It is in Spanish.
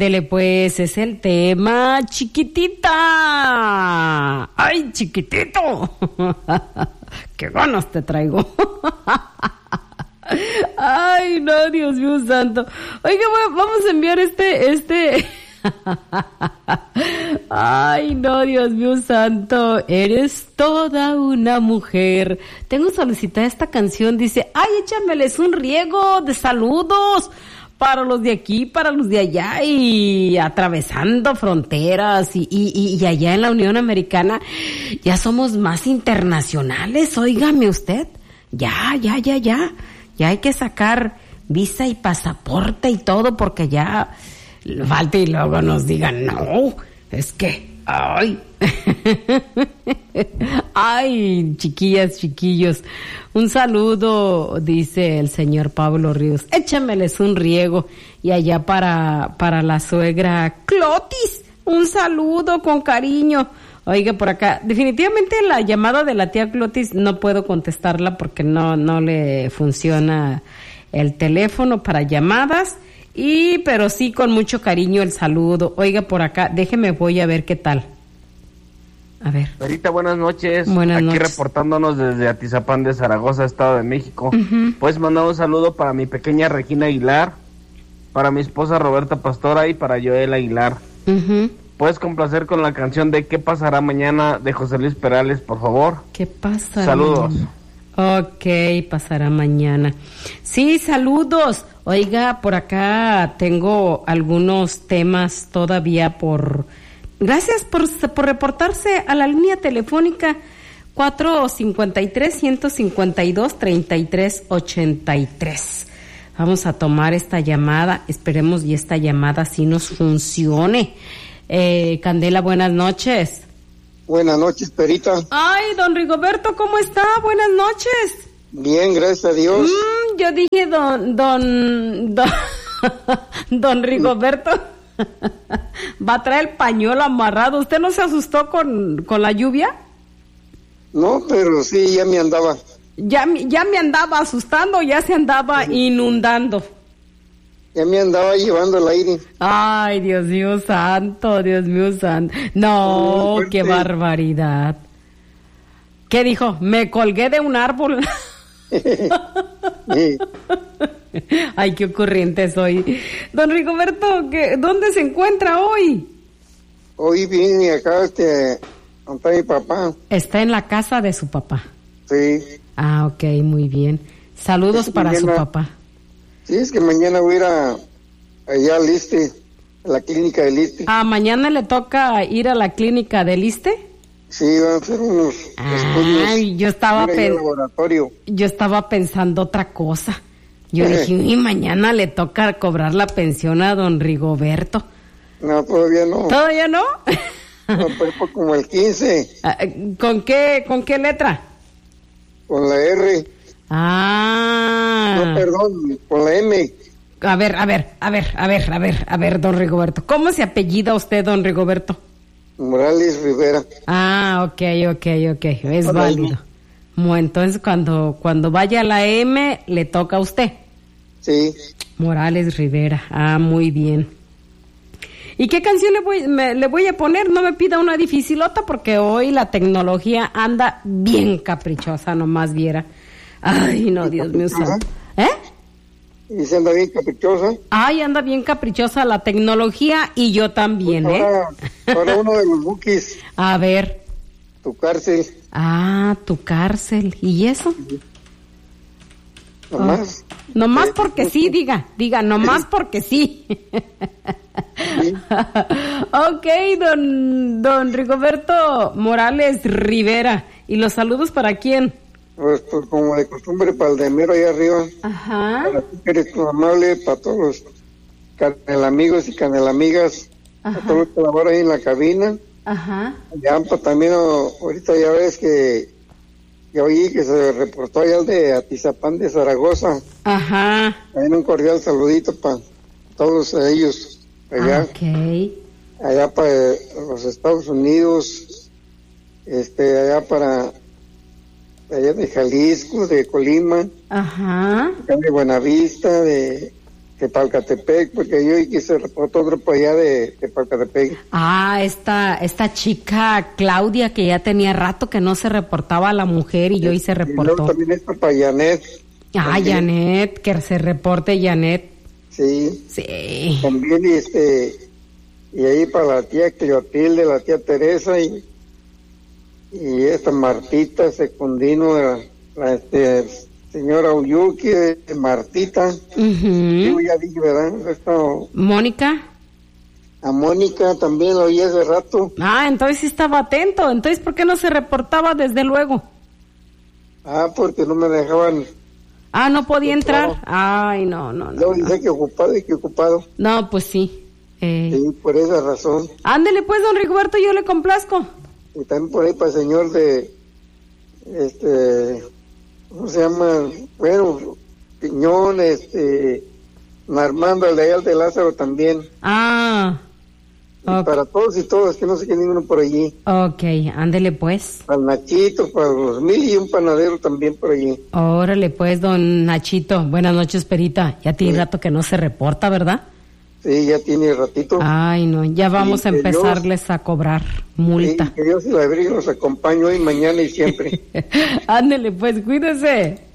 Dele pues, es el tema Chiquitita. ¡Ay, chiquitito! ¡Qué ganas te traigo! ¡Ay, no, Dios mío santo! Oiga, vamos a enviar este... Ay, no, Dios mío santo, eres toda una mujer. Tengo solicitada esta canción, dice, ay, échameles un riego de saludos para los de aquí, para los de allá, y atravesando fronteras, y allá en la Unión Americana ya somos más internacionales, óigame usted, ya hay que sacar visa y pasaporte y todo, porque ya falta y luego nos digan, no, es que, ay, ay, chiquillas, chiquillos, un saludo, dice el señor Pablo Ríos, échameles un riego, y allá para la suegra Clotis, un saludo con cariño. Oiga, por acá, definitivamente la llamada de la tía Clotis no puedo contestarla porque no le funciona el teléfono para llamadas, pero sí con mucho cariño el saludo. Oiga, por acá, déjeme, voy a ver qué tal. A ver. Perita, buenas noches. Buenas noches. Aquí reportándonos desde Atizapán de Zaragoza, Estado de México. Puedes mandar un saludo para mi pequeña Regina Aguilar, para mi esposa Roberta Pastora y para Joel Aguilar. Puedes complacer con la canción de ¿Qué pasará mañana? De José Luis Perales, por favor. ¿Qué pasará? Saludos. Ok, pasará mañana. Sí, saludos. Oiga, por acá tengo algunos temas todavía por... Gracias por reportarse a la línea telefónica 453-152-3383. Vamos a tomar esta llamada. Esperemos y esta llamada sí nos funcione. Candela, buenas noches. Buenas noches, Perita. Ay, don Rigoberto, ¿cómo está? Buenas noches. Bien, gracias a Dios. Yo dije don Rigoberto va a traer el pañuelo amarrado. ¿Usted no se asustó con la lluvia? No, pero sí, ya me andaba. Ya me andaba asustando, ya se andaba inundando. Ya me andaba llevando el aire. Ay, Dios mío santo, Dios mío santo. No, qué barbaridad. ¿Qué dijo? Me colgué de un árbol. Ay, qué ocurriente soy. Don Rigoberto, ¿dónde se encuentra hoy? Hoy vine acá, donde está mi papá. Está en la casa de su papá. Sí. Ah, ok, muy bien. Saludos para su papá. Sí, es que mañana voy a ir allá al ISSSTE, a la clínica del ISSSTE. Ah, ¿mañana le toca ir a la clínica del ISSSTE? Sí, van a hacer unos estudios. Yo estaba pensando otra cosa. Yo dije, y mañana le toca cobrar la pensión a don Rigoberto. No, todavía no. ¿Todavía no? No, pues como el 15. ¿Con qué letra? Con la R. Ah. No, perdón, con la M. A ver, don Rigoberto. ¿Cómo se apellida usted, don Rigoberto? Morales Rivera. Ah, ok. Es válido. Bueno, entonces cuando vaya a la M, le toca a usted. Sí. Morales Rivera. Ah, muy bien. ¿Y qué canción le voy a poner? No me pida una dificilota porque hoy la tecnología anda bien caprichosa, nomás viera. Ay, no, Dios mío santo. ¿Y se anda bien caprichosa? Ay, anda bien caprichosa la tecnología y yo también, Ahora uno de los bookies. A ver. Tu cárcel. Ah, Tu cárcel. ¿Y eso? Nomás. Nomás porque sí, diga, nomás porque sí. Sí. Ok, don Rigoberto Morales Rivera. ¿Y los saludos para quién? Pues como de costumbre, para el de mero allá arriba. Ajá. Para ti que eres tu amable, para todos los canelamigos y canelamigas, a todos los que laboran ahí en la cabina. Ajá. Ya, pues también ahorita ya ves que oí que se reportó allá el de Atizapán de Zaragoza. Ajá. También un cordial saludito para todos ellos allá. Ok. Allá para los Estados Unidos, allá para allá de Jalisco, de Colima, Ajá. acá de Buenavista, de Tepalcatepec, porque yo y se reportó otro por allá de Tepalcatepec. Ah, esta chica Claudia, que ya tenía rato que no se reportaba a la mujer y hoy se Y reportó. luego también esto para Janet. Ah, también. Janet, que se reporte Janet. Sí. Sí. También y ahí para la tía Cleotilde, la tía Teresa y esta Martita Secundino, la señora Uyuki, Martita. Yo ya dije, ¿verdad? Esto, Mónica. a Mónica también lo oí hace rato. Ah, entonces sí estaba atento. Entonces, ¿por qué no se reportaba desde luego? Porque no me dejaban. Ah, no podía entrar. Ay, no. Yo dije que ocupado y que ocupado. No, pues sí. Sí, por esa razón. Ándele pues, don Rigoberto, yo le complazco. Y también por ahí para el señor ¿cómo se llama? Bueno, Piñón, Armando, el de allá de Lázaro también. Ah, Y para todos y todas, que no se quede ninguno por allí. ok, ándele pues. Para el Nachito, para los Mil y un panadero también por allí. Órale pues, don Nachito. Buenas noches, Perita. Ya tiene rato que no se reporta, ¿verdad? Sí, ya tiene ratito. Ay, no, ya vamos Sí, a que empezarles a cobrar multa. Sí, que Dios y la Virgen los acompañe hoy, mañana y siempre. Ándele pues, cuídese.